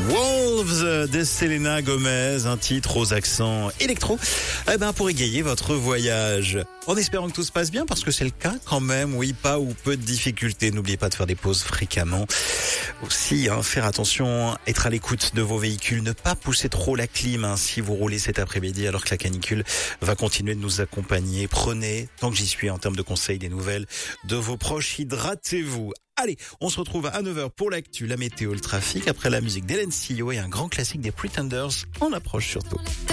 Wolves de Selena Gomez, un titre aux accents électro, pour égayer votre voyage. En espérant que tout se passe bien, parce que c'est le cas quand même, oui, pas ou peu de difficultés. N'oubliez pas de faire des pauses fréquemment. Aussi, faire attention, être à l'écoute de vos véhicules, ne pas pousser trop la clim si vous roulez cet après-midi alors que la canicule va continuer de nous accompagner. Prenez, tant que j'y suis en termes de conseils, des nouvelles de vos proches, hydratez-vous. Allez, on se retrouve à 9h pour l'actu, la météo, le trafic, après la musique d'Hélène Sillot et un grand classique des Pretenders en approche surtout.